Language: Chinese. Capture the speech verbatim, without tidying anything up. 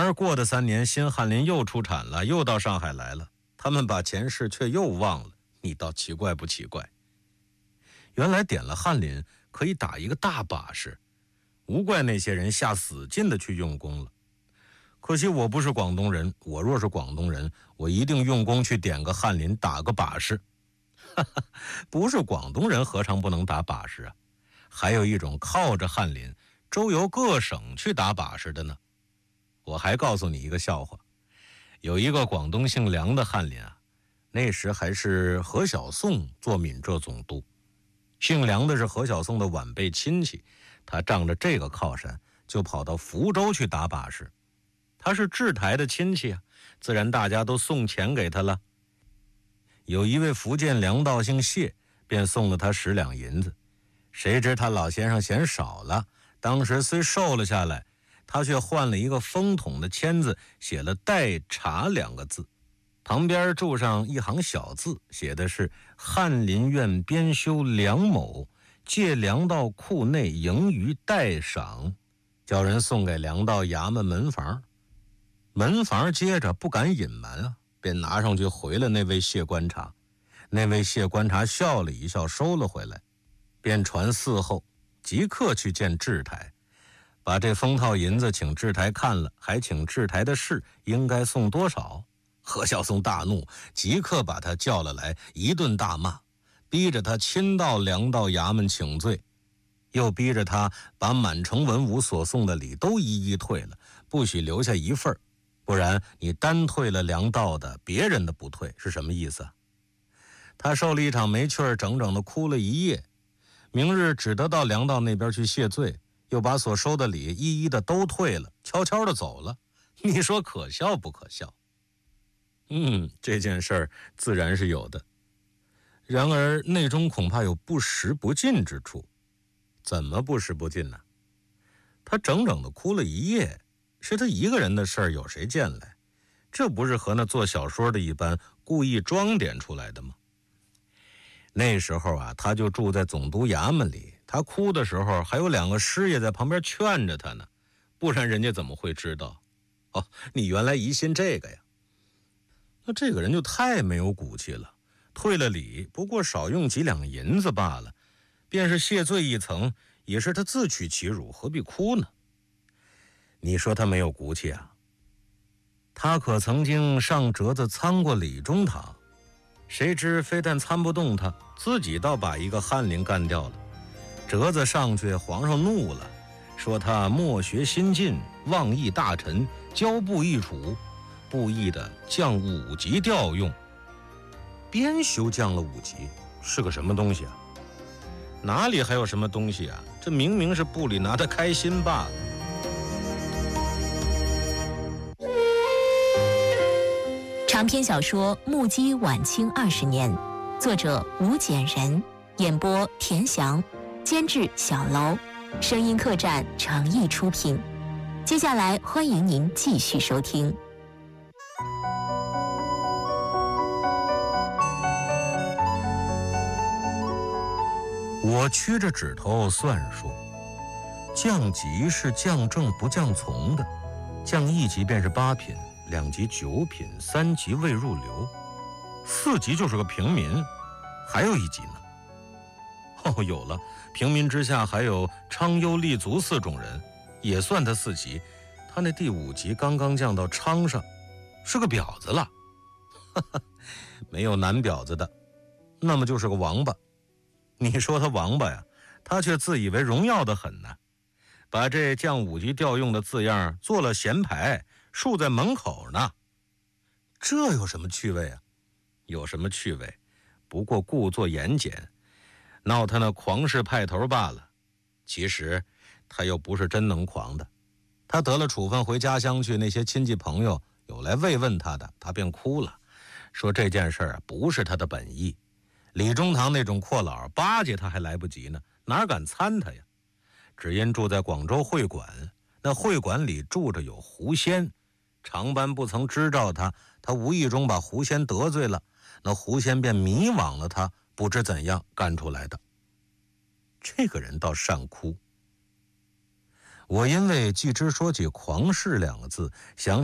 而过的三年，新翰林又出产了，又到上海来了，他们把前世却又忘了，你倒奇怪不奇怪？原来点了翰林可以打一个大把式，无怪那些人下死劲的去用功了。可惜我不是广东人，我若是广东人，我一定用功去点个翰林，打个把式。不是广东人何尝不能打把式啊？还有一种靠着翰林周游各省去打把式的呢。我还告诉你一个笑话，有一个广东姓梁的翰林啊，那时还是何小宋做闽浙总督，姓梁的是何小宋的晚辈亲戚，他仗着这个靠山就跑到福州去打把式。他是治台的亲戚啊，自然大家都送钱给他了。有一位福建粮道姓谢，便送了他十两银子，谁知他老先生嫌少了，当时虽瘦了下来，他却换了一个风筒的签字，写了代茶两个字，旁边注上一行小字，写的是翰林院编修梁某借粮道库内盈余代赏，叫人送给粮道衙门门房。门房接着不敢隐瞒啊，便拿上去回了那位谢观察。那位谢观察笑了一笑，收了回来，便传嗣后即刻去见制台，把这封套银子请制台看了，还请制台的事应该送多少。何小宋大怒，即刻把他叫了来，一顿大骂，逼着他亲到粮道衙门请罪，又逼着他把满城文武所送的礼都一一退了，不许留下一份，不然你单退了粮道的，别人的不退，是什么意思啊？他受了一场没趣儿，整整的哭了一夜，明日只得到粮道那边去谢罪，又把所收的礼一一的都退了，悄悄的走了。你说可笑不可笑？嗯，这件事儿自然是有的，然而内中恐怕有不实不尽之处。怎么不实不尽呢？他整整的哭了一夜，是他一个人的事儿，有谁见来？这不是和那做小说的一般故意装点出来的吗？那时候啊，他就住在总督衙门里，他哭的时候还有两个师爷在旁边劝着他呢，不然人家怎么会知道？哦，你原来疑心这个呀？那这个人就太没有骨气了，退了礼不过少用几两银子罢了，便是谢罪一层，也是他自取其辱，何必哭呢？你说他没有骨气啊？他可曾经上折子参过李中堂，谁知非但参不动他，自己倒把一个翰林干掉了。折子上去，皇上怒了，说他莫学新进，妄议大臣，骄不易处，故意的降五级调用。编修降了五级，是个什么东西啊？哪里还有什么东西啊？这明明是部里拿他开心罢了。 长篇小说《目击晚清二十年》，作者吴简人，演播田翔，监制小楼，声音客栈诚意出品。接下来欢迎您继续收听。 我屈着指头算数，降级是降正不降从的，降一级便是八品，两级九品，三级未入流，四级就是个平民，还有一级呢。哦，有了，平民之下还有昌优立足四种人，也算他四级。他那第五级刚刚降到昌上，是个婊子了。哈哈，没有男婊子的，那么就是个王八。你说他王八呀，他却自以为荣耀的很呢，把这降五级调用的字样做了闲牌，竖在门口呢。这有什么趣味啊？有什么趣味？不过故作严简，闹他那狂士派头罢了。其实他又不是真能狂的。他得了处分回家乡去，那些亲戚朋友有来慰问他的，他便哭了，说这件事啊不是他的本意。李中堂那种阔佬巴结他还来不及呢，哪敢参他呀？只因住在广州会馆，那会馆里住着有狐仙，长班不曾知道他，他无意中把狐仙得罪了，那狐仙便迷惘了他，不知怎样干出来的。这个人倒善哭。我因为季之说起狂士两个字，想